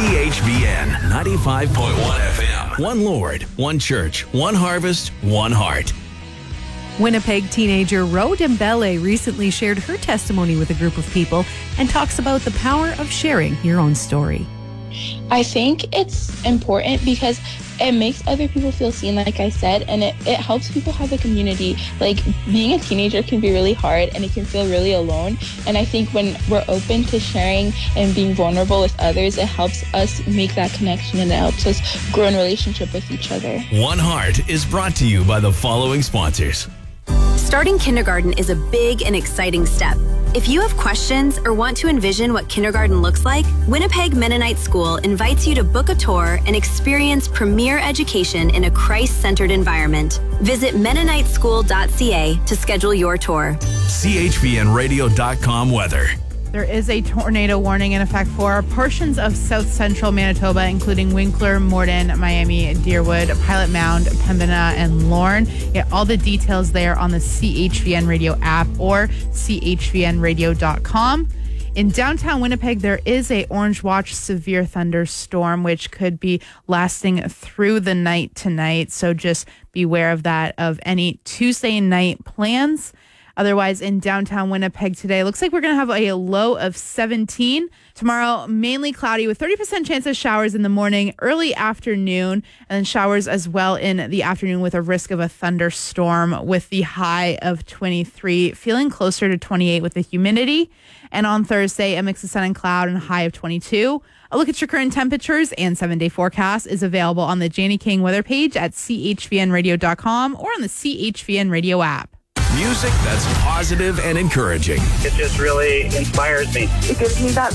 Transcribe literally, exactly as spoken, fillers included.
C H V N ninety-five point one F M. One Lord, one church, one harvest, one heart. Winnipeg teenager Ro Dembele recently shared her testimony with a group of people and talks about the power of sharing your own story. I think it's important because it makes other people feel seen, like I said, and it, it helps people have a community. Like, being a teenager can be really hard and it can feel really alone. And I think when we're open to sharing and being vulnerable with others, it helps us make that connection and it helps us grow in relationship with each other. One Heart is brought to you by the following sponsors. Starting kindergarten is a big and exciting step. If you have questions or want to envision what kindergarten looks like, Winnipeg Mennonite School invites you to book a tour and experience premier education in a Christ-centered environment. Visit Mennonite School dot C A to schedule your tour. C H V N radio dot com weather. There is a tornado warning in effect for portions of south central Manitoba, including Winkler, Morden, Miami, Deerwood, Pilot Mound, Pembina, and Lorne. Get all the details there on the C H V N Radio app or C H V N radio dot com. In downtown Winnipeg, there is a orange watch severe thunderstorm, which could be lasting through the night tonight. So just beware of that, of any Tuesday night plans. Otherwise, in downtown Winnipeg today, looks like we're going to have a low of seventeen. Tomorrow, mainly cloudy with thirty percent chance of showers in the morning, early afternoon, and then showers as well in the afternoon with a risk of a thunderstorm with the high of twenty-three, feeling closer to twenty-eight with the humidity. And on Thursday, a mix of sun and cloud and a high of twenty-two. A look at your current temperatures and seven-day forecast is available on the Janie King weather page at C H V N radio dot com or on the C H V N Radio app. Music that's positive and encouraging. It just really inspires me. It gives me that